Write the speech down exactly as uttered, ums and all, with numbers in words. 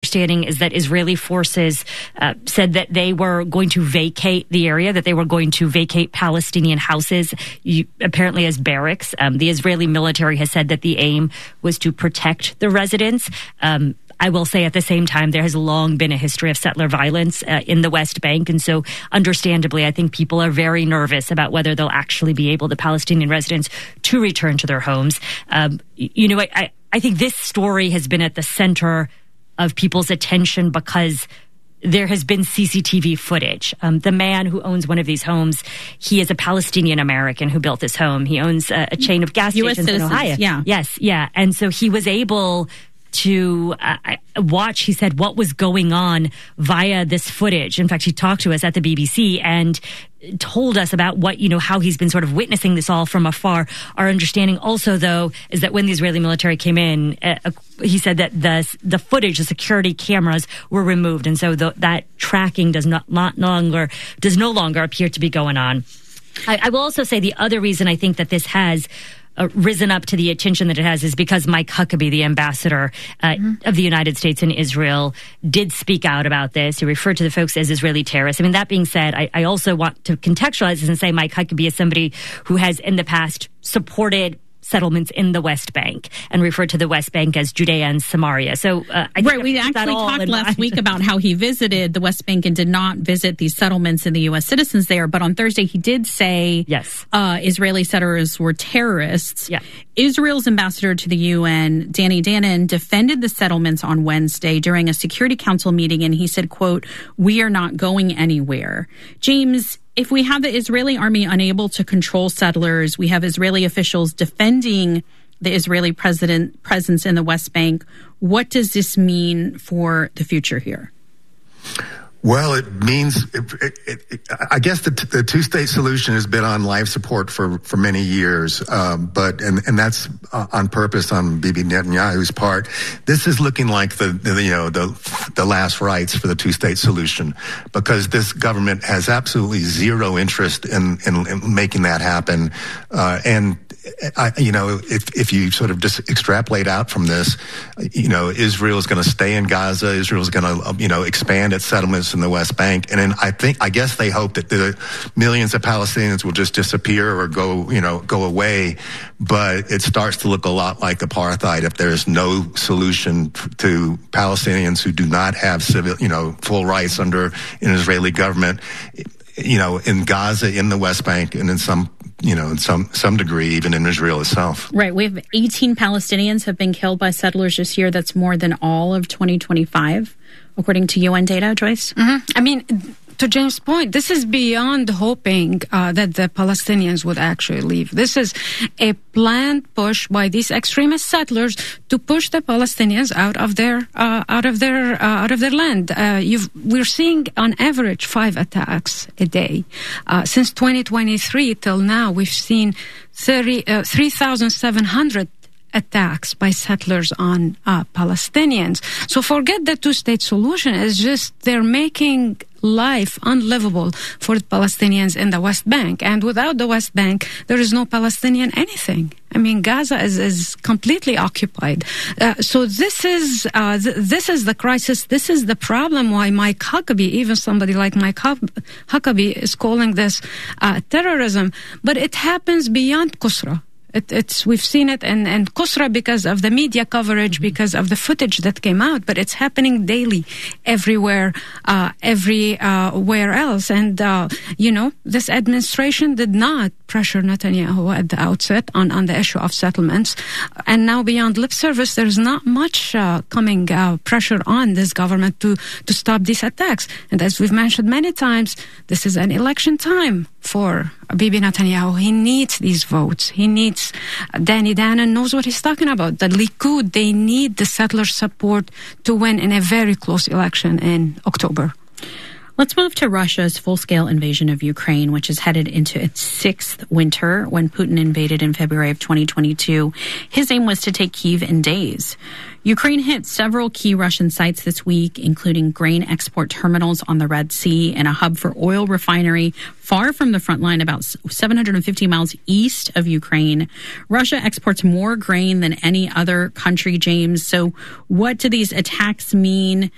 understanding is that Israeli forces uh, said that they were going to vacate the area, that they were going to vacate Palestinian houses, you, apparently as barracks. Um, the Israeli military has said that the aim was to protect the residents. Um, I will say at the same time, there has long been a history of settler violence uh, in the West Bank. And so understandably, I think people are very nervous about whether they'll actually be able, the Palestinian residents, to return to their homes. Um, you know, I, I, I think this story has been at the center of people's attention because there has been C C T V footage. Um, the man who owns one of these homes, he is a Palestinian American who built this home. He owns a, a chain of gas U S stations in Ohio. Yeah. Yes, yeah. And so he was able to uh, watch, he said, what was going on via this footage. In fact, he talked to us at the B B C and told us about what, you know, how he's been sort of witnessing this all from afar. Our understanding also, though, is that when the Israeli military came in, uh, he said that the the footage, the security cameras were removed. And so the, that tracking does not, not longer, does no longer appear to be going on. I, I will also say the other reason I think that this has Uh, risen up to the attention that it has is because Mike Huckabee, the ambassador uh, mm-hmm. of the United States in Israel, did speak out about this. He referred to the folks as Israeli terrorists. I mean, that being said, I, I also want to contextualize this and say Mike Huckabee is somebody who has in the past supported settlements in the West Bank and referred to the West Bank as Judea and Samaria. So, uh, I right, we actually talked last week about how he visited the West Bank and did not visit these settlements and the U S citizens there. But on Thursday, he did say yes, uh, Israeli settlers were terrorists. Yeah. Israel's ambassador to the U N, Danny Danon, defended the settlements on Wednesday during a Security Council meeting, and he said, quote, "We are not going anywhere." James, if we have the Israeli army unable to control settlers, we have Israeli officials defending the Israeli president presence in the West Bank, what does this mean for the future here? Well, it means, it, it, it, I guess the, the two-state solution has been on life support for, for many years, um, but and and that's uh, on purpose on Bibi Netanyahu's part. This is looking like the, the you know the the last rites for the two-state solution, because this government has absolutely zero interest in in, in making that happen, uh, and. I, you know, if if you sort of just extrapolate out from this, you know, Israel is going to stay in Gaza. Israel is going to, you know, expand its settlements in the West Bank. And then I think, I guess they hope that the millions of Palestinians will just disappear or go, you know, go away. But it starts to look a lot like apartheid if there's no solution to Palestinians who do not have civil, you know, full rights under an Israeli government, you know, in Gaza, in the West Bank, and in some you know, in some, some degree, even in Israel itself. Right. We have eighteen Palestinians have been killed by settlers this year. That's more than all of twenty twenty-five, according to U N data, Joyce. Mm-hmm. I mean, to James' point, this is beyond hoping uh, that the Palestinians would actually leave. This is a planned push by these extremist settlers to push the Palestinians out of their uh, out of their uh, out of their land. Uh, you've, we're seeing on average five attacks a day uh, since twenty twenty-three till now. We've seen thirty, uh, three thousand seven hundred attacks by settlers on uh, Palestinians. So forget the two-state solution. It's just they're making life unlivable for the Palestinians in the West Bank. And without the West Bank, there is no Palestinian anything. I mean, Gaza is, is completely occupied. Uh, so this is uh, th- this is the crisis. This is the problem why Mike Huckabee, even somebody like Mike Huckabee, is calling this uh, terrorism. But it happens beyond Qusra. It, it's we've seen it in, in Qusra because of the media coverage, because of the footage that came out, but it's happening daily, everywhere, uh, everywhere else. And, uh, you know, this administration did not pressure Netanyahu at the outset on, on the issue of settlements. And now beyond lip service, there's not much uh, coming uh, pressure on this government to, to stop these attacks. And as we've mentioned many times, this is an election time for Bibi Netanyahu. He needs these votes. He needs, Danny Danon knows what he's talking about. The Likud, they need the settler support to win in a very close election in October. Let's move to Russia's full-scale invasion of Ukraine, which is headed into its sixth winter. When Putin invaded in February of twenty twenty-two, his aim was to take Kyiv in days. Ukraine hit several key Russian sites this week, including grain export terminals on the Red Sea and a hub for oil refinery far from the front line, about seven hundred fifty miles east of Ukraine. Russia exports more grain than any other country, James. So what do these attacks mean